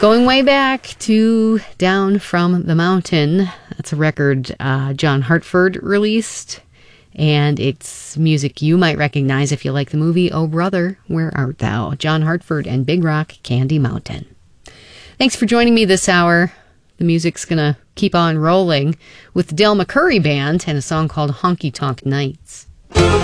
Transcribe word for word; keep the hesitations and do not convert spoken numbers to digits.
Going way back to Down from the Mountain. That's a record uh, John Hartford released. And it's music you might recognize if you like the movie Oh Brother, Where Art Thou? John Hartford and Big Rock Candy Mountain. Thanks for joining me this hour. The music's going to keep on rolling with the Del McCoury Band and a song called Honky Tonk Nights.